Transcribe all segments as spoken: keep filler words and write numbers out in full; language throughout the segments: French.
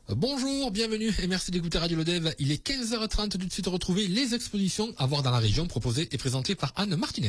Bonjour, bienvenue et merci d'écouter Radio Lodève. Il est quinze heures trente, tout de suite retrouver les expositions à voir dans la région proposées et présentées par Anne Martinez.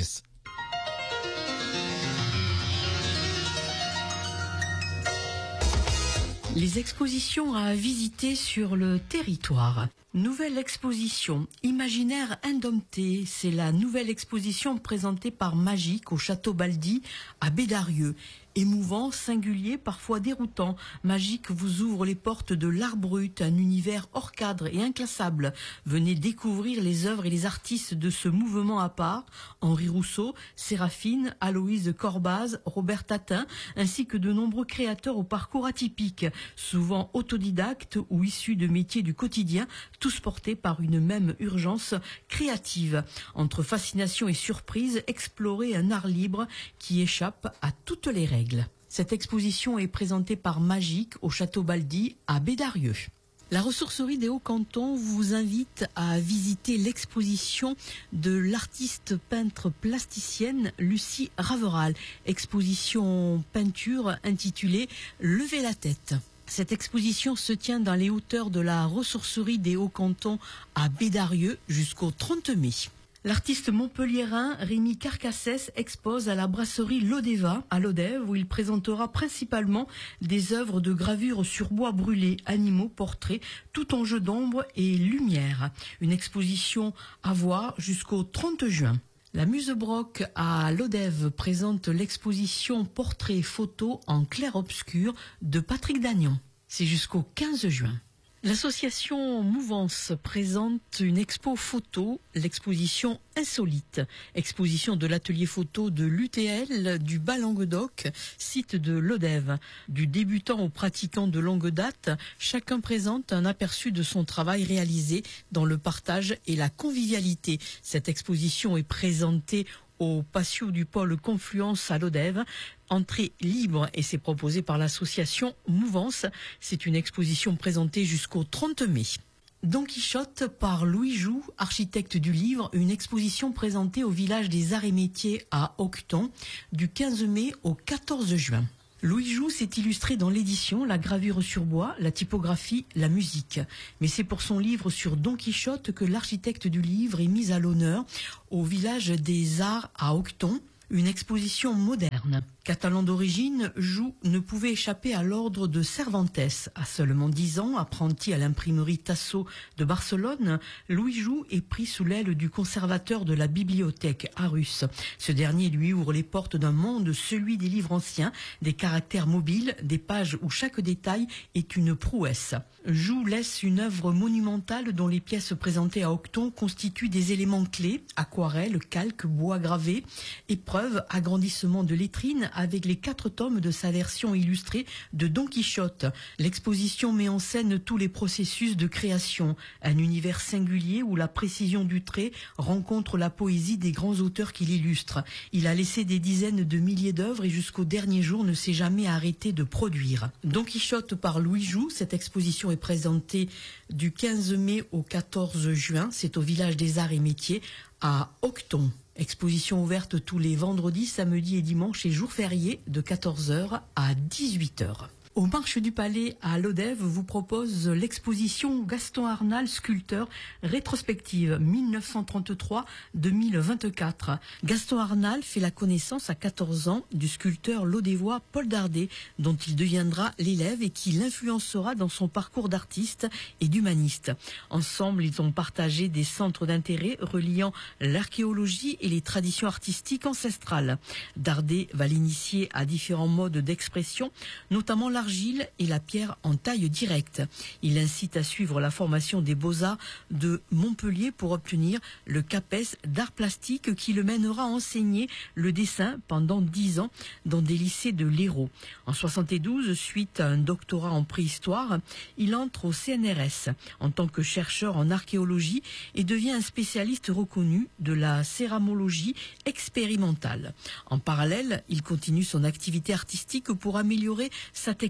Les expositions à visiter sur le territoire. Nouvelle exposition, Imaginaire indompté, c'est la nouvelle exposition présentée par Magique au Château Baldi à Bédarieux. Émouvant, singulier, parfois déroutant, Magique vous ouvre les portes de l'art brut, un univers hors cadre et inclassable. Venez découvrir les œuvres et les artistes de ce mouvement à part, Henri Rousseau, Séraphine, Aloïse Corbaz, Robert Tatin, ainsi que de nombreux créateurs au parcours atypique, souvent autodidactes ou issus de métiers du quotidien, tous portés par une même urgence créative. Entre fascination et surprise, explorer un art libre qui échappe à toutes les règles. Cette exposition est présentée par Magique au Château Baldi à Bédarieux. La ressourcerie des Hauts-Cantons vous invite à visiter l'exposition de l'artiste peintre plasticienne Lucie Raveral. Exposition peinture intitulée « Levez la tête ». Cette exposition se tient dans les hauteurs de la ressourcerie des Hauts-Cantons à Bédarieux jusqu'au trente mai. L'artiste montpelliérain Rémi Carcassès expose à la brasserie Lodeva à Lodève où il présentera principalement des œuvres de gravure sur bois brûlé, animaux, portraits, tout en jeu d'ombre et lumière. Une exposition à voir jusqu'au trente juin. La Musebrock à Lodève présente l'exposition Portrait photo en clair-obscur de Patrick Dagnon. C'est jusqu'au quinze juin. L'association Mouvance présente une expo photo, l'exposition Insolite, exposition de l'atelier photo de l'U T L du Bas-Languedoc, site de Lodève. Du débutant au pratiquant de longue date, chacun présente un aperçu de son travail réalisé dans le partage et la convivialité. Cette exposition est présentée au patio du pôle Confluence à Lodève. Entrée libre et c'est proposé par l'association Mouvance. C'est une exposition présentée jusqu'au trente mai. Don Quichotte par Louis Joux, architecte du livre, une exposition présentée au village des Arts et Métiers à Auqueton du quinze mai au quatorze juin. Louis Joux s'est illustré dans l'édition, la gravure sur bois, la typographie, la musique. Mais c'est pour son livre sur Don Quichotte que l'architecte du livre est mis à l'honneur au village des Arts à Auqueton, une exposition moderne. Catalan d'origine, Joux ne pouvait échapper à l'ordre de Cervantes. À seulement dix ans, apprenti à l'imprimerie Tasso de Barcelone, Louis Joux est pris sous l'aile du conservateur de la bibliothèque Arus. Ce dernier lui ouvre les portes d'un monde, celui des livres anciens, des caractères mobiles, des pages où chaque détail est une prouesse. Joux laisse une œuvre monumentale dont les pièces présentées à Auqueton constituent des éléments clés, aquarelles, calques, bois gravés, épreuves, agrandissement de lettrines, avec les quatre tomes de sa version illustrée de Don Quichotte. L'exposition met en scène tous les processus de création, un univers singulier où la précision du trait rencontre la poésie des grands auteurs qui l'illustrent. Il a laissé des dizaines de milliers d'œuvres et jusqu'au dernier jour ne s'est jamais arrêté de produire. Don Quichotte par Louis Joux, cette exposition est présentée du quinze mai au quatorze juin, c'est au village des Arts et Métiers à Auqueton. Exposition ouverte tous les vendredis, samedis et dimanches et jours fériés de quatorze heures à dix-huit heures. Au Marche du Palais à Lodève vous propose l'exposition Gaston Arnal, sculpteur, rétrospective mille neuf cent trente-trois à deux mille vingt-quatre. Gaston Arnal fait la connaissance à quatorze ans du sculpteur lodévois Paul Dardet, dont il deviendra l'élève et qui l'influencera dans son parcours d'artiste et d'humaniste. Ensemble, ils ont partagé des centres d'intérêt reliant l'archéologie et les traditions artistiques ancestrales. Dardet va l'initier à différents modes d'expression, notamment l'argile et la pierre en taille directe. Il incite à suivre la formation des Beaux-Arts de Montpellier pour obtenir le CAPES d'art plastique qui le mènera à enseigner le dessin pendant dix ans dans des lycées de l'Hérault. En soixante-douze, suite à un doctorat en préhistoire, il entre au C N R S en tant que chercheur en archéologie et devient un spécialiste reconnu de la céramologie expérimentale. En parallèle, il continue son activité artistique pour améliorer sa technique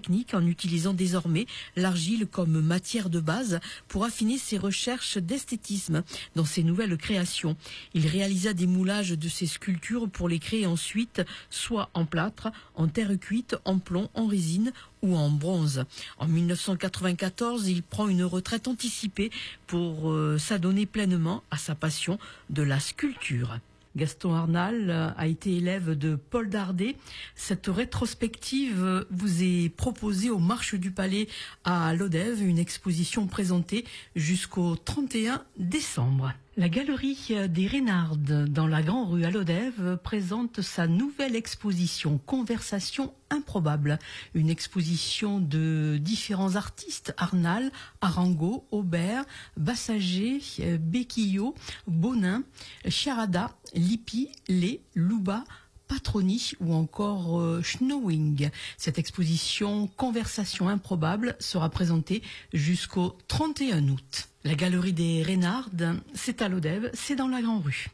techniques en utilisant désormais l'argile comme matière de base pour affiner ses recherches d'esthétisme dans ses nouvelles créations. Il réalisa des moulages de ses sculptures pour les créer ensuite soit en plâtre, en terre cuite, en plomb, en résine ou en bronze. En mille neuf cent quatre-vingt-quatorze, il prend une retraite anticipée pour euh, s'adonner pleinement à sa passion de la sculpture. Gaston Arnal a été élève de Paul Dardet. Cette rétrospective vous est proposée aux Marches du Palais à Lodève, une exposition présentée jusqu'au trente et un décembre. La galerie des Reynardes dans la Grande Rue à Lodève présente sa nouvelle exposition Conversation improbable. Une exposition de différents artistes, Arnal, Arango, Aubert, Bassager, Becquillot, Bonin, Charada, Lippi, Lé, Louba, Patroni ou encore euh, Schnowing. Cette exposition Conversation improbable sera présentée jusqu'au trente et un août. La galerie des Reynardes, c'est à Lodève, c'est dans la Grande Rue.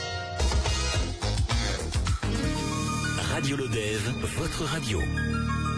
Radio Lodève, votre radio.